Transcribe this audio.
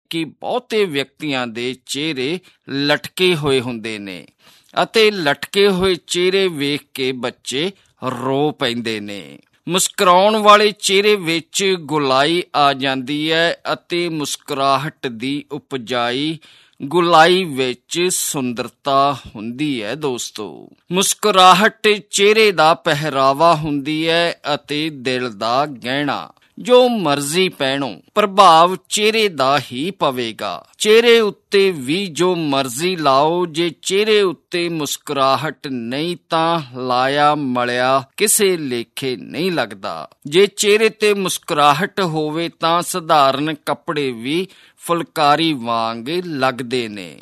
ਕਿ ਬਹੁਤੇ ਵਿਅਕਤੀਆਂ ਦੇ ਚਿਹਰੇ ਲਟਕੇ ਹੋਏ ਹੁੰਦੇ ਨੇ ਅਤੇ ਲਟਕੇ ਹੋਏ ਚਿਹਰੇ ਵੇਖ ਕੇ ਬੱਚੇ ਰੋ ਪੈਂਦੇ ਨੇ। ਮੁਸਕਰਾਉਣ ਵਾਲੇ ਚਿਹਰੇ ਵਿੱਚ ਗੁਲਾਈ ਆ ਜਾਂਦੀ ਹੈ ਅਤੇ ਮੁਸਕਰਾਹਟ ਦੀ ਉਪਜਾਈ ਗੁਲਾਈ ਵਿੱਚ ਸੁੰਦਰਤਾ ਹੁੰਦੀ ਹੈ। ਦੋਸਤੋ, ਮੁਸਕਰਾਹਟ ਚਿਹਰੇ ਦਾ ਪਹਿਰਾਵਾ ਹੁੰਦੀ ਹੈ ਅਤੇ ਦਿਲ ਦਾ ਗਹਿਣਾ। ਜੋ ਮਰਜ਼ੀ ਪਹਿਨੋ, ਪ੍ਰਭਾਵ ਚਿਹਰੇ ਦਾ ਹੀ ਪਵੇਗਾ। ਚਿਹਰੇ ਉੱਤੇ ਵੀ ਜੋ ਮਰਜ਼ੀ ਲਾਓ, ਜੇ ਚਿਹਰੇ ਉੱਤੇ ਮੁਸਕਰਾਹਟ ਨਹੀਂ ਤਾਂ ਲਾਇਆ ਮਲਿਆ ਕਿਸੇ ਲੇਖੇ ਨਹੀਂ ਲੱਗਦਾ। ਜੇ ਚਿਹਰੇ ਤੇ ਮੁਸਕਰਾਹਟ ਹੋਵੇ ਤਾਂ ਸਧਾਰਨ ਕੱਪੜੇ ਵੀ ਫੁਲਕਾਰੀ ਵਾਂਗ ਲੱਗਦੇ ਨੇ।